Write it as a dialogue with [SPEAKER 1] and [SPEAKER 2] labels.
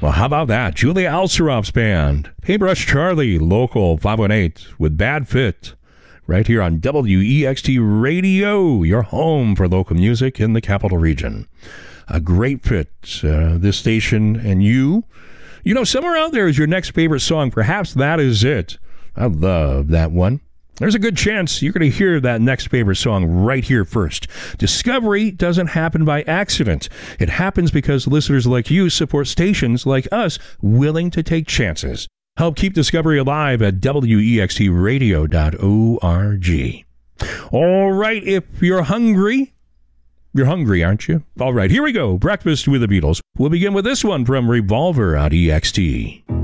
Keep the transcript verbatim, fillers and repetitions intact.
[SPEAKER 1] Well, how about that? Julia Alceroff's band, Paintbrush Charlie, local five one eight with Bad Fit, right here on W E X T Radio, your home for local music in the Capital Region. A great fit, uh, this station and you. You know, somewhere out there is your next favorite song. Perhaps that is it. I love that one. There's a good chance you're going to hear that next favorite song right here first. Discovery doesn't happen by accident. It happens because listeners like you support stations like us willing to take chances. Help keep Discovery alive at W E X T radio dot org. All right, if you're hungry, you're hungry, aren't you? All right, here we go. Breakfast with the Beatles. We'll begin with this one from Revolver on E X T.